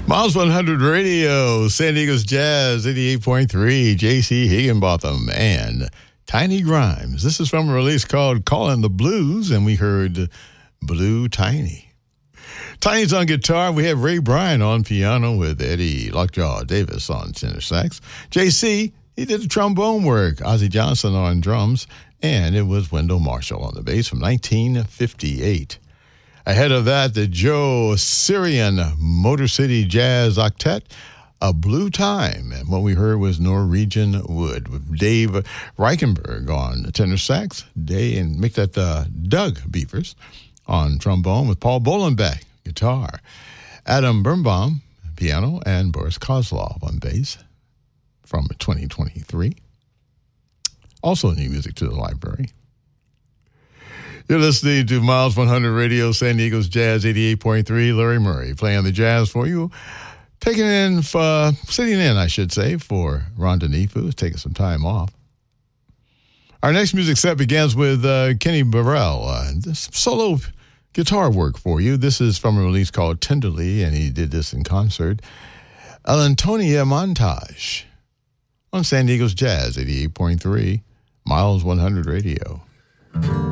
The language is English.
Miles 100 Radio, San Diego's Jazz 88.3, J.C. Higginbotham, and Tiny Grimes. This is from a release called Callin' the Blues, and we heard Blue Tiny. Tiny's on guitar. We have Ray Bryan on piano with Eddie Lockjaw Davis on tenor sax. J.C., he did the trombone work. Ozzie Johnson on drums, and it was Wendell Marshall on the bass from 1958. Ahead of that, the Joe Syrian Motor City Jazz Octet, A Blue Time. And what we heard was Norwegian Wood with Dave Reichenberg on tenor sax, and make that Doug Beavers on trombone with Paul Bolenbeck, guitar, Adam Birnbaum, piano, and Boris Kozlov on bass from 2023. Also new music to the library. You're listening to Miles 100 Radio, San Diego's Jazz 88.3. Larry Murray playing the jazz for you. Sitting in, for Rhonda Neef, who's taking some time off. Our next music set begins with Kenny Burrell. This solo guitar work for you. This is from a release called Tenderly, and he did this in concert. Alantonia Montage on San Diego's Jazz 88.3, Miles 100 Radio.